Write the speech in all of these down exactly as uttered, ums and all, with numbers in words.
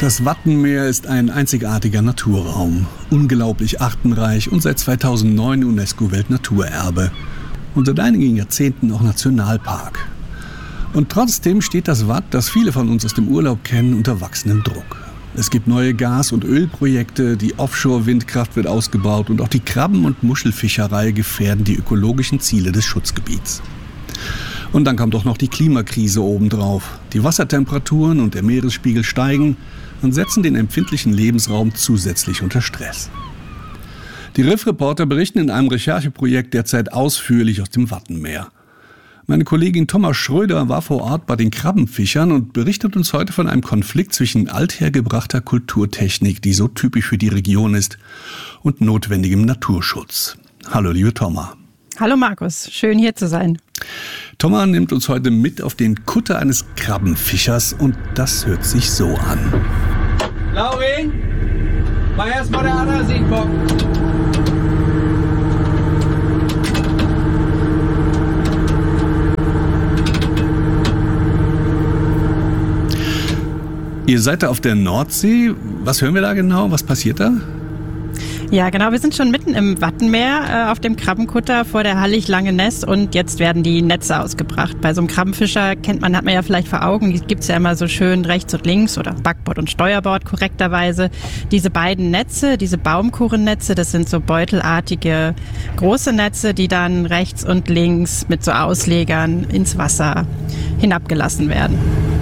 Das Wattenmeer ist ein einzigartiger Naturraum, unglaublich artenreich und seit zweitausendneun UNESCO-Weltnaturerbe und seit einigen Jahrzehnten auch Nationalpark. Und trotzdem steht das Watt, das viele von uns aus dem Urlaub kennen, unter wachsendem Druck. Es gibt neue Gas- und Ölprojekte, die Offshore-Windkraft wird ausgebaut und auch die Krabben- und Muschelfischerei gefährden die ökologischen Ziele des Schutzgebiets. Und dann kommt auch noch die Klimakrise obendrauf. Die Wassertemperaturen und der Meeresspiegel steigen und setzen den empfindlichen Lebensraum zusätzlich unter Stress. Die Riff-Reporter berichten in einem Rechercheprojekt derzeit ausführlich aus dem Wattenmeer. Meine Kollegin Thomas Schröder war vor Ort bei den Krabbenfischern und berichtet uns heute von einem Konflikt zwischen althergebrachter Kulturtechnik, die so typisch für die Region ist, und notwendigem Naturschutz. Hallo, liebe Thomas. Hallo Markus, schön hier zu sein. Thomas nimmt uns heute mit auf den Kutter eines Krabbenfischers und das hört sich so an. Laurin, mach erst mal der Anasienbock. Ihr seid da auf der Nordsee. Was hören wir da genau? Was passiert da? Ja, genau. Wir sind schon mitten im Wattenmeer äh, auf dem Krabbenkutter vor der Hallig-Lange-Ness und jetzt werden die Netze ausgebracht. Bei so einem Krabbenfischer kennt man, hat man ja vielleicht vor Augen, die gibt's ja immer so schön rechts und links oder Backbord und Steuerbord korrekterweise. Diese beiden Netze, diese Baumkurrennetze, das sind so beutelartige große Netze, die dann rechts und links mit so Auslegern ins Wasser hinabgelassen werden.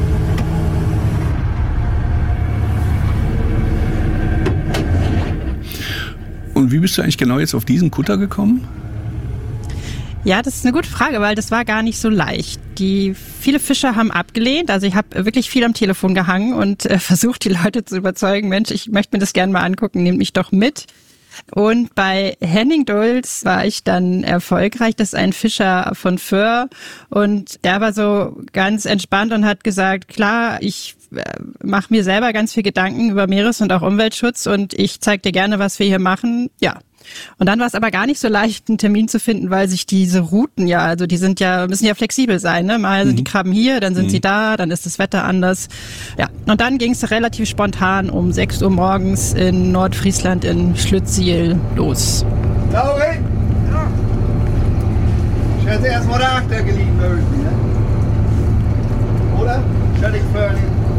Und wie bist du eigentlich genau jetzt auf diesen Kutter gekommen? Ja, das ist eine gute Frage, weil das war gar nicht so leicht. Die viele Fischer haben abgelehnt. Also ich habe wirklich viel am Telefon gehangen und äh, versucht, die Leute zu überzeugen, Mensch, ich möchte mir das gerne mal angucken, nehmt mich doch mit. Und bei Henning Dulz war ich dann erfolgreich. Das ist ein Fischer von Föhr und der war so ganz entspannt und hat gesagt, klar, ich mache mir selber ganz viel Gedanken über Meeres- und auch Umweltschutz und ich zeige dir gerne, was wir hier machen. Ja. Und dann war es aber gar nicht so leicht, einen Termin zu finden, weil sich diese Routen ja, also die sind ja, müssen ja flexibel sein, ne? Mal sind mhm. die Krabben hier, dann sind mhm. sie da, dann ist das Wetter anders. Ja. Und dann ging es relativ spontan um sechs Uhr morgens in Nordfriesland in Schlüttsiel los. Lauri! Ja. Ich hätte erst mal der Achter geliehen irgendwie, ne? Oder? Stell dich vor.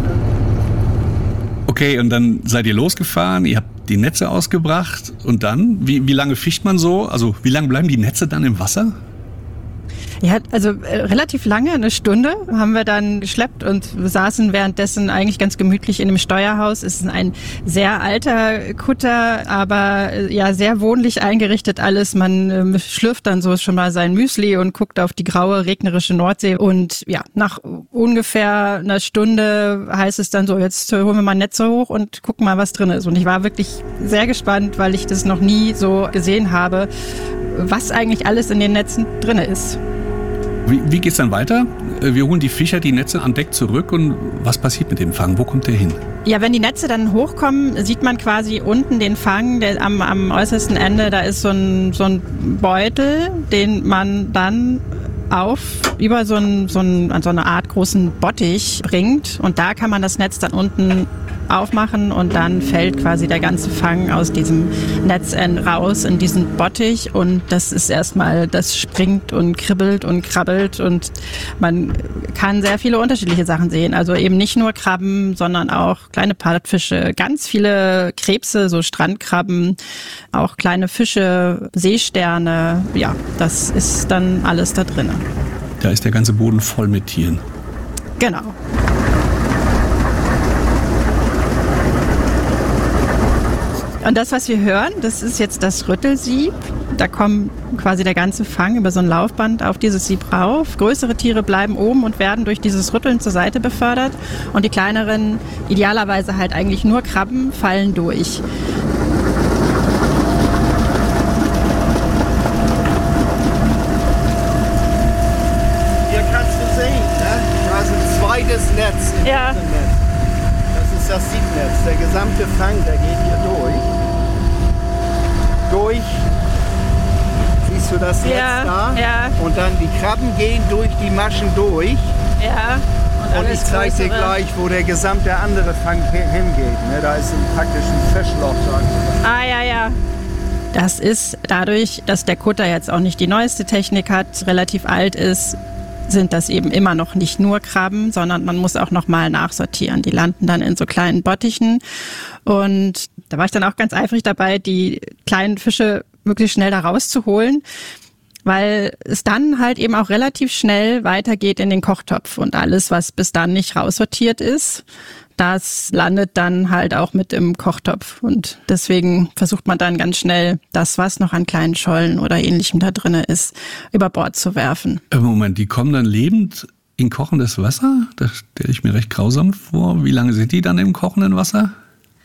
Okay, und dann seid ihr losgefahren, ihr habt die Netze ausgebracht und dann, wie, wie lange fischt man so? Also wie lange bleiben die Netze dann im Wasser? Ja, also äh, relativ lange, eine Stunde haben wir dann geschleppt und saßen währenddessen eigentlich ganz gemütlich in dem Steuerhaus. Es ist ein sehr alter Kutter, aber äh, ja sehr wohnlich eingerichtet alles. Man äh, schlürft dann so schon mal sein Müsli und guckt auf die graue, regnerische Nordsee. Und ja, nach ungefähr einer Stunde heißt es dann so, jetzt holen wir mal Netze hoch und gucken mal, was drin ist. Und ich war wirklich sehr gespannt, weil ich das noch nie so gesehen habe, was eigentlich alles in den Netzen drin ist. Wie, wie geht's dann weiter? Wir holen die Fischer die Netze an Deck zurück und was passiert mit dem Fang? Wo kommt der hin? Ja, wenn die Netze dann hochkommen, sieht man quasi unten den Fang, der am, am äußersten Ende, da ist so ein, so ein Beutel, den man dann auf über so, ein, so, ein, so eine Art großen Bottich bringt und da kann man das Netz dann unten aufmachen und dann fällt quasi der ganze Fang aus diesem Netzend raus in diesen Bottich und das ist erstmal, das springt und kribbelt und krabbelt und man kann sehr viele unterschiedliche Sachen sehen. Also eben nicht nur Krabben, sondern auch kleine Plattfische, ganz viele Krebse, so Strandkrabben, auch kleine Fische, Seesterne. Ja, das ist dann alles da drin. Da ist der ganze Boden voll mit Tieren. Genau. Und das, was wir hören, das ist jetzt das Rüttelsieb. Da kommt quasi der ganze Fang über so ein Laufband auf dieses Sieb rauf. Größere Tiere bleiben oben und werden durch dieses Rütteln zur Seite befördert. Und die kleineren, idealerweise halt eigentlich nur Krabben, fallen durch. Hier kannst du sehen, ne? Du hast ein zweites Netz im Ja. Netz. Das ist das Siebnetz. Der gesamte Fang, der geht hier durch. Durch. Siehst du das Netz Ja, da? ja. Und dann die Krabben gehen durch die Maschen durch. Ja. Und ich zeige dir gleich, wo der gesamte andere Fang hingeht. Ne? Da ist ein praktisch ein Fischloch. Ah, ja, ja. Das ist dadurch, dass der Kutter jetzt auch nicht die neueste Technik hat, relativ alt ist, sind das eben immer noch nicht nur Krabben, sondern man muss auch nochmal nachsortieren. Die landen dann in so kleinen Bottichen. Und da war ich dann auch ganz eifrig dabei, die kleinen Fische möglichst schnell da rauszuholen, weil es dann halt eben auch relativ schnell weitergeht in den Kochtopf. Und alles, was bis dann nicht raussortiert ist, das landet dann halt auch mit im Kochtopf. Und deswegen versucht man dann ganz schnell, das, was noch an kleinen Schollen oder Ähnlichem da drin ist, über Bord zu werfen. Moment, die kommen dann lebend in kochendes Wasser? Das stelle ich mir recht grausam vor. Wie lange sind die dann im kochenden Wasser?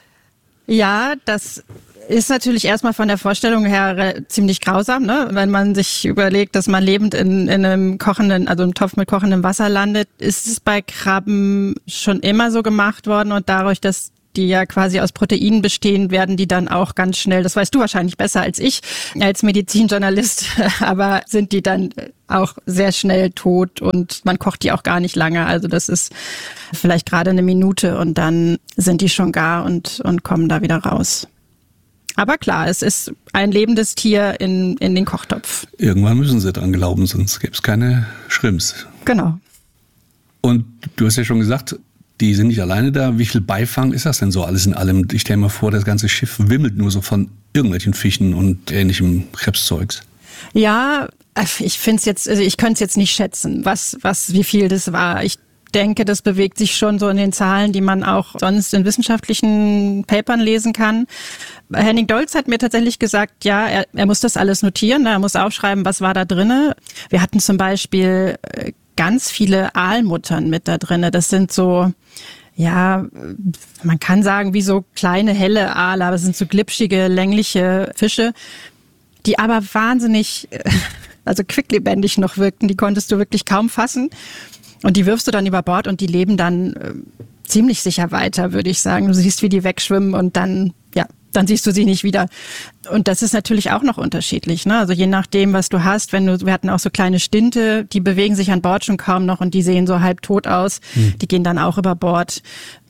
Ja, das ist natürlich erstmal von der Vorstellung her ziemlich grausam, ne? Wenn man sich überlegt, dass man lebend in, in einem kochenden, also einem Topf mit kochendem Wasser landet, ist es bei Krabben schon immer so gemacht worden und dadurch, dass die ja quasi aus Proteinen bestehen, werden die dann auch ganz schnell, das weißt du wahrscheinlich besser als ich, als Medizinjournalist, aber sind die dann auch sehr schnell tot und man kocht die auch gar nicht lange. Also das ist vielleicht gerade eine Minute und dann sind die schon gar und, und kommen da wieder raus. Aber klar, es ist ein lebendes Tier in, in den Kochtopf. Irgendwann müssen sie dran glauben, sonst gäbe es keine Shrimps. Genau. Und du hast ja schon gesagt, die sind nicht alleine da. Wie viel Beifang ist das denn so alles in allem? Ich stelle mir vor, das ganze Schiff wimmelt nur so von irgendwelchen Fischen und ähnlichem Krebszeugs. Ja, ich finde es jetzt, also ich könnte es jetzt nicht schätzen, was, was, wie viel das war. Ich denke, das bewegt sich schon so in den Zahlen, die man auch sonst in wissenschaftlichen Papern lesen kann. Henning Dolz hat mir tatsächlich gesagt, ja, er, er muss das alles notieren, er muss aufschreiben, was war da drinne. Wir hatten zum Beispiel ganz viele Aalmuttern mit da drinne. Das sind so, ja, man kann sagen, wie so kleine, helle Aale, aber es sind so glitschige, längliche Fische, die aber wahnsinnig, also quicklebendig noch wirkten. Die konntest du wirklich kaum fassen. Und die wirfst du dann über Bord und die leben dann äh, ziemlich sicher weiter, würde ich sagen. Du siehst, wie die wegschwimmen und dann, ja, dann siehst du sie nicht wieder. Und das ist natürlich auch noch unterschiedlich, ne? Also je nachdem, was du hast, wenn du, wir hatten auch so kleine Stinte, die bewegen sich an Bord schon kaum noch und die sehen so halb tot aus. Hm. Die gehen dann auch über Bord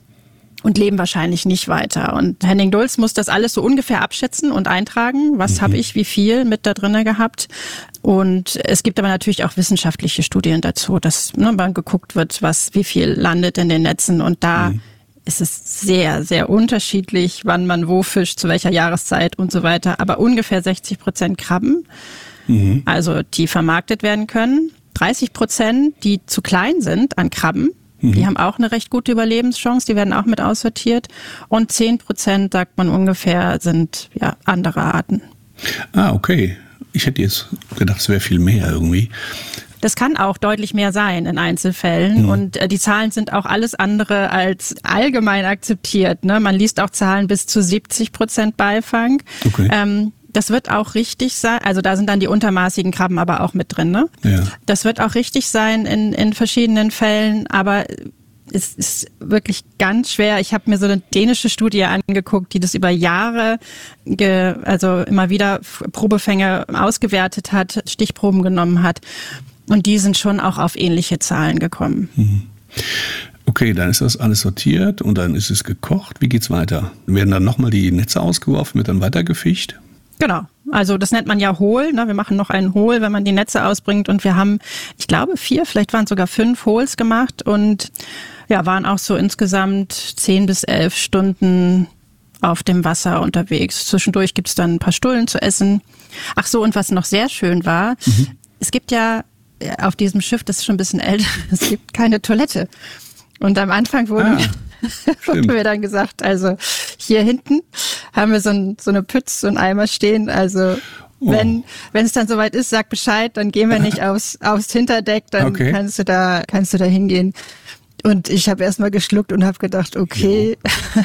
und leben wahrscheinlich nicht weiter. Und Henning Dulz muss das alles so ungefähr abschätzen und eintragen. Was mhm. habe ich, wie viel mit da drinne gehabt? Und es gibt aber natürlich auch wissenschaftliche Studien dazu, dass ne, mal geguckt wird, was, wie viel landet in den Netzen. Und da mhm. ist es sehr, sehr unterschiedlich, wann man wo fischt, zu welcher Jahreszeit und so weiter. Aber ungefähr sechzig Prozent Krabben, mhm. also die vermarktet werden können. dreißig Prozent, die zu klein sind an Krabben. Die haben auch eine recht gute Überlebenschance, die werden auch mit aussortiert. Und zehn Prozent, sagt man ungefähr, sind ja andere Arten. Ah, okay. Ich hätte jetzt gedacht, es wäre viel mehr irgendwie. Das kann auch deutlich mehr sein in Einzelfällen. Mhm. Und äh, die Zahlen sind auch alles andere als allgemein akzeptiert. Ne? Man liest auch Zahlen bis zu siebzig Prozent Beifang. Okay. Ähm, Das wird auch richtig sein, also da sind dann die untermaßigen Krabben aber auch mit drin, ne? Ja. Das wird auch richtig sein in, in verschiedenen Fällen, aber es ist wirklich ganz schwer. Ich habe mir so eine dänische Studie angeguckt, die das über Jahre, ge, also immer wieder Probefänge ausgewertet hat, Stichproben genommen hat und die sind schon auch auf ähnliche Zahlen gekommen. Mhm. Okay, dann ist das alles sortiert und dann ist es gekocht. Wie geht's weiter? Werden dann nochmal die Netze ausgeworfen, wird dann weiter gefischt? Genau, also das nennt man ja Hohl. Ne? Wir machen noch einen Hohl, wenn man die Netze ausbringt. Und wir haben, ich glaube, vier, vielleicht waren es sogar fünf Hohls gemacht und ja, waren auch so insgesamt zehn bis elf Stunden auf dem Wasser unterwegs. Zwischendurch gibt es dann ein paar Stullen zu essen. Ach so, und was noch sehr schön war, mhm. es gibt ja auf diesem Schiff, das ist schon ein bisschen älter, es gibt keine Toilette. Und am Anfang wurde... Ah. Wurde mir dann gesagt, also hier hinten haben wir so, ein, so eine Pütz, so einen Eimer stehen, also oh. wenn wenn es dann soweit ist, sag Bescheid, dann gehen wir nicht aufs, aufs Hinterdeck, dann okay. kannst du da kannst du da hingehen. Und ich habe erstmal geschluckt und habe gedacht, okay,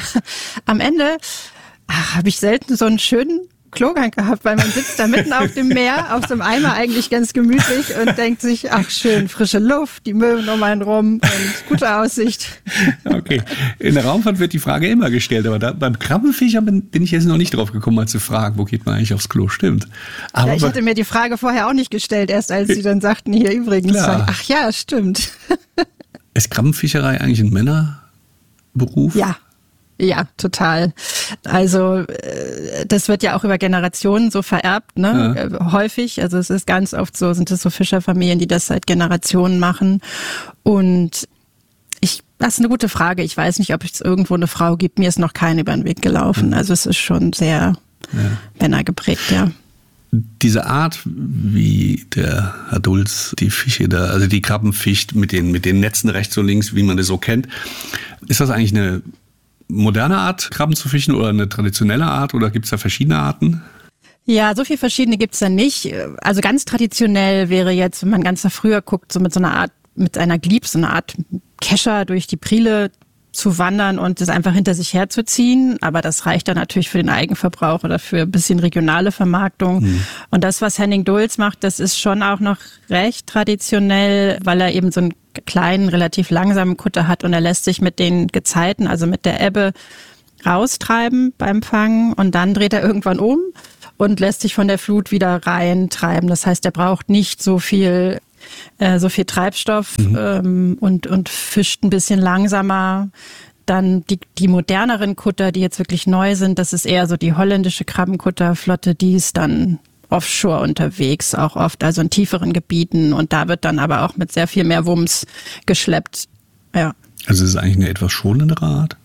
am Ende habe ich selten so einen schönen Klogang gehabt, weil man sitzt da mitten auf dem Meer, auf so einem Eimer eigentlich ganz gemütlich und denkt sich, ach schön, frische Luft, die Möwen um einen rum und gute Aussicht. Okay, in der Raumfahrt wird die Frage immer gestellt, aber da, beim Krabbenfischer bin, bin ich jetzt noch nicht drauf gekommen, mal zu fragen, wo geht man eigentlich aufs Klo, stimmt. Aber ja, ich hatte mir die Frage vorher auch nicht gestellt, erst als sie dann sagten, hier übrigens, dann, ach ja, stimmt. Ist Krabbenfischerei eigentlich ein Männerberuf? Ja. Ja, total. Also das wird ja auch über Generationen so vererbt, ne? Ja. Häufig. Also es ist ganz oft so, sind es so Fischerfamilien, die das seit Generationen machen. Und ich, das ist eine gute Frage. Ich weiß nicht, ob es irgendwo eine Frau gibt. Mir ist noch keine über den Weg gelaufen. Mhm. Also es ist schon sehr ja. männergeprägt, ja. Diese Art, wie der Herr Dulz die Fische da, also die Krabben fischt mit den, mit den Netzen rechts und links, wie man das so kennt, ist das eigentlich eine moderne Art, Krabben zu fischen oder eine traditionelle Art oder gibt es da verschiedene Arten? Ja, so viel verschiedene gibt's da nicht. Also ganz traditionell wäre jetzt, wenn man ganz nach früher guckt, so mit so einer Art, mit einer Glieb, so eine Art Kescher durch die Priele zu wandern und das einfach hinter sich herzuziehen. Aber das reicht dann natürlich für den Eigenverbrauch oder für ein bisschen regionale Vermarktung. Mhm. Und das, was Henning Dulz macht, das ist schon auch noch recht traditionell, weil er eben so einen kleinen, relativ langsamen Kutter hat und er lässt sich mit den Gezeiten, also mit der Ebbe, raustreiben beim Fangen und dann dreht er irgendwann um und lässt sich von der Flut wieder reintreiben. Das heißt, er braucht nicht so viel äh, so viel Treibstoff mhm. ähm, und und fischt ein bisschen langsamer. Dann die die moderneren Kutter, die jetzt wirklich neu sind, das ist eher so die holländische Krabbenkutterflotte, die ist dann offshore unterwegs, auch oft, also in tieferen Gebieten. Und da wird dann aber auch mit sehr viel mehr Wumms geschleppt. Ja. Also es ist eigentlich eine etwas schonendere Art?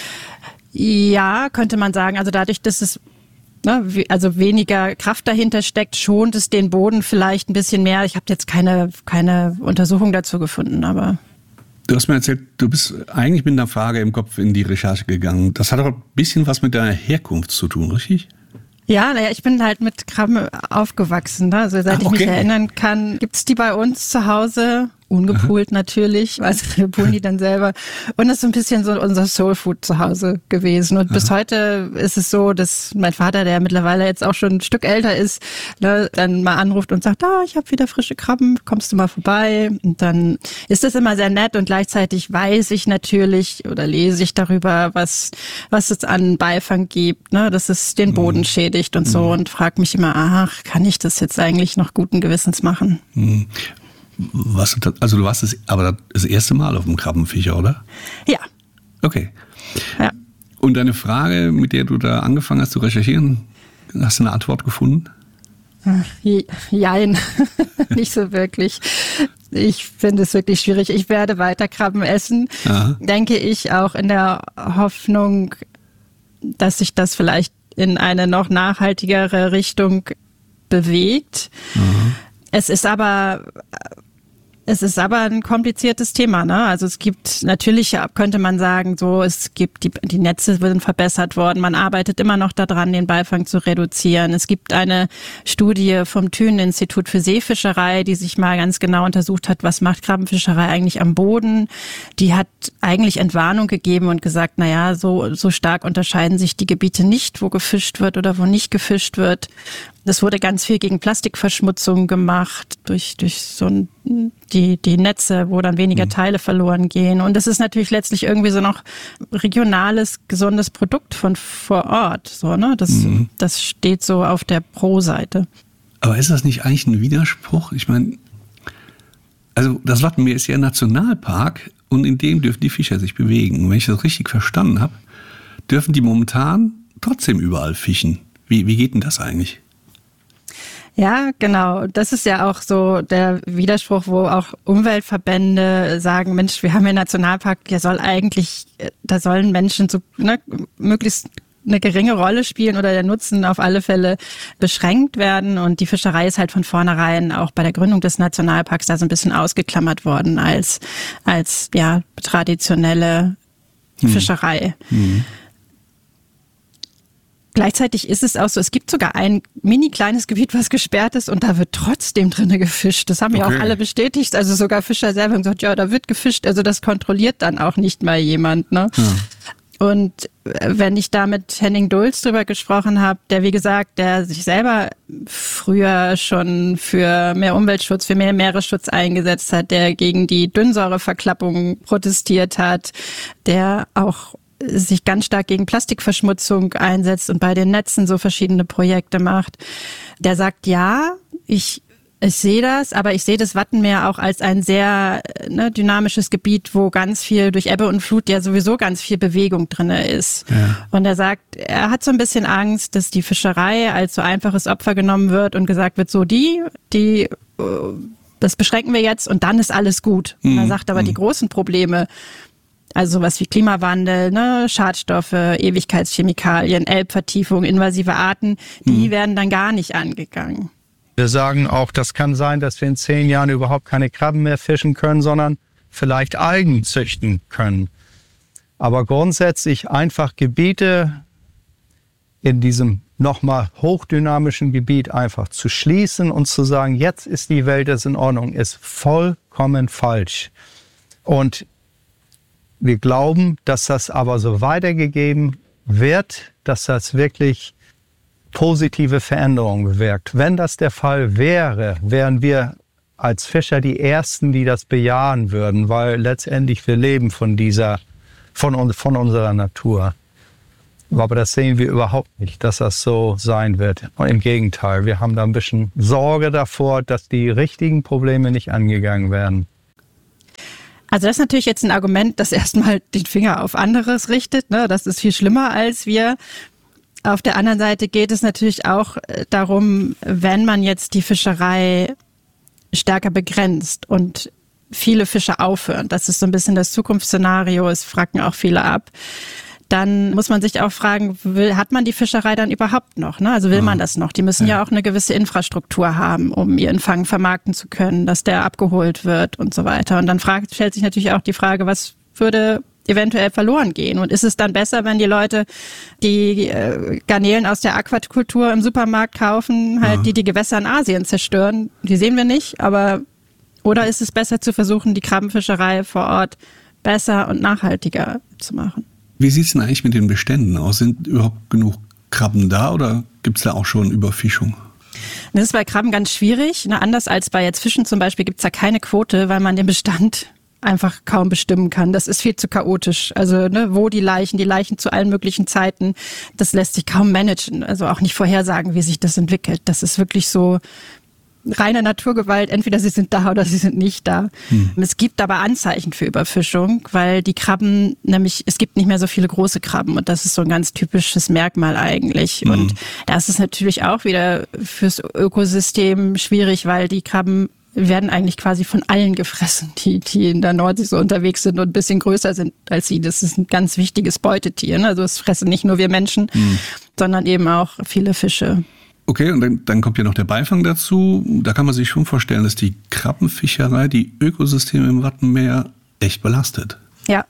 Ja, könnte man sagen. Also dadurch, dass es ne, also weniger Kraft dahinter steckt, schont es den Boden vielleicht ein bisschen mehr. Ich habe jetzt keine, keine Untersuchung dazu gefunden, aber... Du hast mir erzählt, du bist eigentlich mit einer Frage im Kopf in die Recherche gegangen. Das hat doch ein bisschen was mit deiner Herkunft zu tun, richtig? Ja, naja, ich bin halt mit Krabben aufgewachsen. Ne? Also seit Ach, okay. ich mich erinnern kann, gibt's die bei uns zu Hause. Ungepoolt Aha. natürlich, also wir poolen die dann selber. Und das ist so ein bisschen so unser Soulfood zu Hause gewesen. Und Aha. bis heute ist es so, dass mein Vater, der mittlerweile jetzt auch schon ein Stück älter ist, ne, dann mal anruft und sagt, ah, ich habe wieder frische Krabben, kommst du mal vorbei? Und dann ist das immer sehr nett und gleichzeitig weiß ich natürlich oder lese ich darüber, was was es an Beifang gibt, ne, dass es den Boden mhm. schädigt und so mhm. und frage mich immer, ach, kann ich das jetzt eigentlich noch guten Gewissens machen? Mhm. Was, also du warst das, aber das erste Mal auf dem Krabbenfischer, oder? Ja. Okay. Ja. Und deine Frage, mit der du da angefangen hast zu recherchieren, hast du eine Antwort gefunden? Jein, nicht so wirklich. Ich finde es wirklich schwierig. Ich werde weiter Krabben essen, Aha. denke ich, auch in der Hoffnung, dass sich das vielleicht in eine noch nachhaltigere Richtung bewegt. Aha. Es ist aber, es ist aber ein kompliziertes Thema, ne? Also es gibt natürlich, könnte man sagen, so, es gibt die, die Netze sind verbessert worden. Man arbeitet immer noch daran, den Beifang zu reduzieren. Es gibt eine Studie vom Thünen-Institut für Seefischerei, die sich mal ganz genau untersucht hat, was macht Krabbenfischerei eigentlich am Boden. Die hat eigentlich Entwarnung gegeben und gesagt, na ja, so, so stark unterscheiden sich die Gebiete nicht, wo gefischt wird oder wo nicht gefischt wird. Es wurde ganz viel gegen Plastikverschmutzung gemacht durch durch so ein, die die Netze, wo dann weniger Teile verloren gehen. Und das ist natürlich letztlich irgendwie so noch regionales, gesundes Produkt von vor Ort. So, ne? Das, mhm. das steht so auf der Pro-Seite. Aber ist das nicht eigentlich ein Widerspruch? Ich meine, also das Wattenmeer ist ja ein Nationalpark und in dem dürfen die Fischer sich bewegen. Und wenn ich das richtig verstanden habe, dürfen die momentan trotzdem überall fischen. Wie, wie geht denn das eigentlich? Ja, genau. Das ist ja auch so der Widerspruch, wo auch Umweltverbände sagen, Mensch, wir haben hier einen Nationalpark, der soll eigentlich, da sollen Menschen so ne, möglichst eine geringe Rolle spielen oder der Nutzen auf alle Fälle beschränkt werden. Und die Fischerei ist halt von vornherein auch bei der Gründung des Nationalparks da so ein bisschen ausgeklammert worden als, als ja traditionelle hm. Fischerei. Hm. Gleichzeitig ist es auch so, es gibt sogar ein mini kleines Gebiet, was gesperrt ist und da wird trotzdem drinne gefischt. Das haben ja okay. auch alle bestätigt, also sogar Fischer selber haben gesagt, ja, da wird gefischt, also das kontrolliert dann auch nicht mal jemand, ne? Ja. Und wenn ich da mit Henning Dulz drüber gesprochen habe, der wie gesagt, der sich selber früher schon für mehr Umweltschutz, für mehr Meeresschutz eingesetzt hat, der gegen die Dünnsäureverklappung protestiert hat, der auch sich ganz stark gegen Plastikverschmutzung einsetzt und bei den Netzen so verschiedene Projekte macht, der sagt, ja, ich Ich sehe das, aber ich sehe das Wattenmeer auch als ein sehr ne, dynamisches Gebiet, wo ganz viel durch Ebbe und Flut ja sowieso ganz viel Bewegung drinne ist. Ja. Und er sagt, er hat so ein bisschen Angst, dass die Fischerei als so einfaches Opfer genommen wird und gesagt wird, so die, die, das beschränken wir jetzt und dann ist alles gut. Mhm. Und er sagt aber, mhm. die großen Probleme, also sowas wie Klimawandel, ne, Schadstoffe, Ewigkeitschemikalien, Elbvertiefung, invasive Arten, die mhm. werden dann gar nicht angegangen. Wir sagen auch, das kann sein, dass wir in zehn Jahren überhaupt keine Krabben mehr fischen können, sondern vielleicht Algen züchten können. Aber grundsätzlich einfach Gebiete in diesem nochmal hochdynamischen Gebiet einfach zu schließen und zu sagen, jetzt ist die Welt jetzt in Ordnung, ist vollkommen falsch. Und wir glauben, dass das aber so weitergegeben wird, dass das wirklich positive Veränderungen bewirkt. Wenn das der Fall wäre, wären wir als Fischer die Ersten, die das bejahen würden, weil letztendlich wir leben von dieser, von, von unserer Natur. Aber das sehen wir überhaupt nicht, dass das so sein wird. Und im Gegenteil, wir haben da ein bisschen Sorge davor, dass die richtigen Probleme nicht angegangen werden. Also das ist natürlich jetzt ein Argument, das erstmal den Finger auf anderes richtet, ne? Das ist viel schlimmer als wir. Auf der anderen Seite geht es natürlich auch darum, wenn man jetzt die Fischerei stärker begrenzt und viele Fischer aufhören, das ist so ein bisschen das Zukunftsszenario, es fragen auch viele ab, dann muss man sich auch fragen, will, hat man die Fischerei dann überhaupt noch? Ne? Also will ja. man das noch? Die müssen ja. ja auch eine gewisse Infrastruktur haben, um ihren Fang vermarkten zu können, dass der abgeholt wird und so weiter. Und dann fragt, stellt sich natürlich auch die Frage, was würde eventuell verloren gehen. Und ist es dann besser, wenn die Leute die äh, Garnelen aus der Aquakultur im Supermarkt kaufen, halt ja. die die Gewässer in Asien zerstören? Die sehen wir nicht, aber oder ist es besser zu versuchen, die Krabbenfischerei vor Ort besser und nachhaltiger zu machen? Wie sieht es denn eigentlich mit den Beständen aus? Sind überhaupt genug Krabben da oder gibt es da auch schon Überfischung? Das ist bei Krabben ganz schwierig. Ne? Anders als bei jetzt Fischen zum Beispiel gibt es da keine Quote, weil man den Bestand einfach kaum bestimmen kann. Das ist viel zu chaotisch. Also ne, wo die Leichen, die Leichen zu allen möglichen Zeiten, das lässt sich kaum managen. Also auch nicht vorhersagen, wie sich das entwickelt. Das ist wirklich so reine Naturgewalt. Entweder sie sind da oder sie sind nicht da. Hm. Es gibt aber Anzeichen für Überfischung, weil die Krabben, nämlich es gibt nicht mehr so viele große Krabben und das ist so ein ganz typisches Merkmal eigentlich. Hm. Und das ist natürlich auch wieder fürs Ökosystem schwierig, weil die Krabben werden eigentlich quasi von allen gefressen, die, die in der Nordsee so unterwegs sind und ein bisschen größer sind als sie. Das ist ein ganz wichtiges Beutetier. Ne? Also es fressen nicht nur wir Menschen, mhm. sondern eben auch viele Fische. Okay, und dann, dann kommt ja noch der Beifang dazu. Da kann man sich schon vorstellen, dass die Krabbenfischerei die Ökosysteme im Wattenmeer echt belastet. Ja.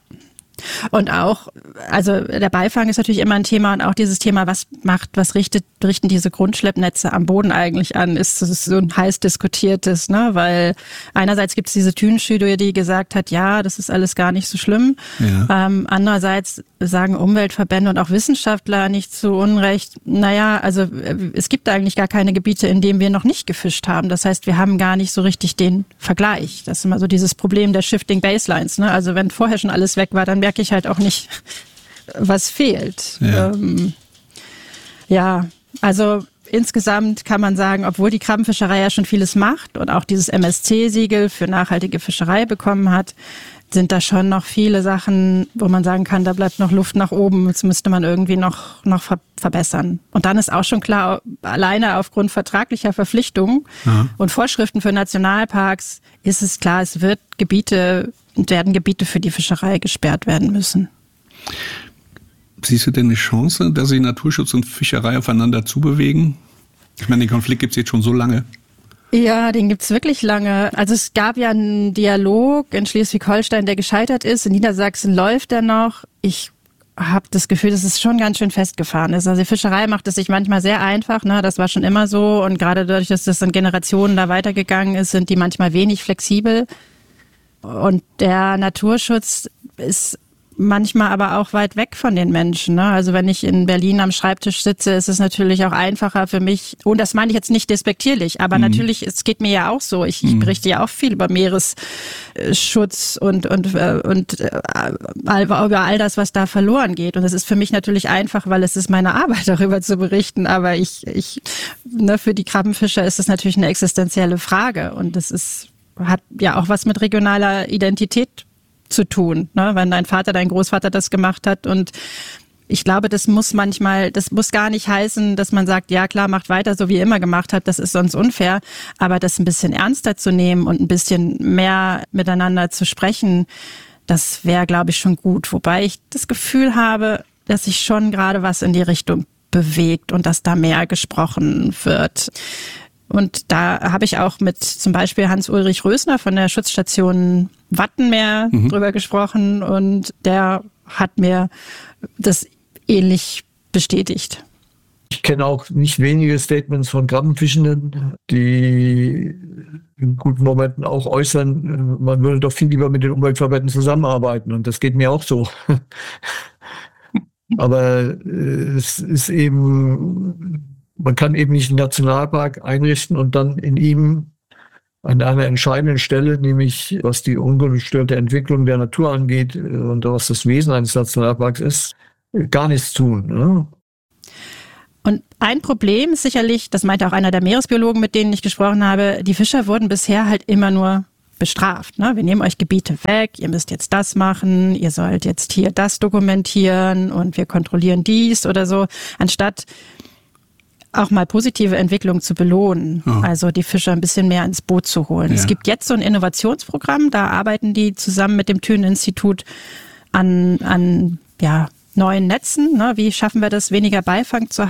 Und auch, also der Beifang ist natürlich immer ein Thema und auch dieses Thema, was macht, was richtet, richten diese Grundschleppnetze am Boden eigentlich an, ist, ist so ein heiß diskutiertes, ne, weil einerseits gibt es diese Thün-Studie, die gesagt hat, ja, das ist alles gar nicht so schlimm. Ja. Ähm, andererseits sagen Umweltverbände und auch Wissenschaftler nicht zu Unrecht, naja, also es gibt eigentlich gar keine Gebiete, in denen wir noch nicht gefischt haben. Das heißt, wir haben gar nicht so richtig den Vergleich. Das ist immer so dieses Problem der Shifting Baselines, ne, also wenn vorher schon alles weg war, dann merke ich halt auch nicht, was fehlt. Ja. Ähm, ja, also insgesamt kann man sagen, obwohl die Krabbenfischerei ja schon vieles macht und auch dieses M S C-Siegel für nachhaltige Fischerei bekommen hat, sind da schon noch viele Sachen, wo man sagen kann, da bleibt noch Luft nach oben, das müsste man irgendwie noch, noch ver- verbessern. Und dann ist auch schon klar, alleine aufgrund vertraglicher Verpflichtungen ja. und Vorschriften für Nationalparks ist es klar, es wird Gebiete, werden Gebiete für die Fischerei gesperrt werden müssen. Siehst du denn eine Chance, dass sich Naturschutz und Fischerei aufeinander zubewegen? Ich meine, den Konflikt gibt es jetzt schon so lange. Ja, den gibt's wirklich lange. Also es gab ja einen Dialog in Schleswig-Holstein, der gescheitert ist. In Niedersachsen läuft er noch. Ich habe das Gefühl, dass es schon ganz schön festgefahren ist. Also die Fischerei macht es sich manchmal sehr einfach, ne? Das war schon immer so. Und gerade dadurch, dass das in Generationen da weitergegangen ist, sind die manchmal wenig flexibel. Und der Naturschutz ist manchmal aber auch weit weg von den Menschen. Ne? Also wenn ich in Berlin am Schreibtisch sitze, ist es natürlich auch einfacher für mich, und das meine ich jetzt nicht despektierlich, aber mhm. natürlich, es geht mir ja auch so. Ich, ich berichte ja auch viel über Meeresschutz und, und, und äh, über all das, was da verloren geht. Und es ist für mich natürlich einfach, weil es ist meine Arbeit, darüber zu berichten. Aber ich, ich, ne, für die Krabbenfischer ist es natürlich eine existenzielle Frage. Und das ist, hat ja auch was mit regionaler Identität zu tun, ne? Wenn dein Vater, dein Großvater das gemacht hat. Und ich glaube, das muss manchmal, das muss gar nicht heißen, dass man sagt, ja klar, macht weiter, so wie ihr immer gemacht habt, das ist sonst unfair. Aber das ein bisschen ernster zu nehmen und ein bisschen mehr miteinander zu sprechen, das wäre, glaube ich, schon gut. Wobei ich das Gefühl habe, dass sich schon gerade was in die Richtung bewegt und dass da mehr gesprochen wird. Und da habe ich auch mit zum Beispiel Hans-Ulrich Rösner von der Schutzstation Wattenmeer mhm. drüber gesprochen, und der hat mir das ähnlich bestätigt. Ich kenne auch nicht wenige Statements von Krabbenfischenden, die in guten Momenten auch äußern, man würde doch viel lieber mit den Umweltverbänden zusammenarbeiten, und das geht mir auch so. Aber es ist eben... Man kann eben nicht einen Nationalpark einrichten und dann in ihm an einer entscheidenden Stelle, nämlich was die ungestörte Entwicklung der Natur angeht und was das Wesen eines Nationalparks ist, gar nichts tun. Ne? Und ein Problem ist sicherlich, das meinte auch einer der Meeresbiologen, mit denen ich gesprochen habe, die Fischer wurden bisher halt immer nur bestraft. Ne? Wir nehmen euch Gebiete weg, ihr müsst jetzt das machen, ihr sollt jetzt hier das dokumentieren und wir kontrollieren dies oder so, anstatt auch mal positive Entwicklung zu belohnen, oh. also die Fischer ein bisschen mehr ins Boot zu holen. Ja. Es gibt jetzt so ein Innovationsprogramm, da arbeiten die zusammen mit dem Thünen-Institut an, an ja, neuen Netzen. Ne? Wie schaffen wir das, weniger Beifang zu haben?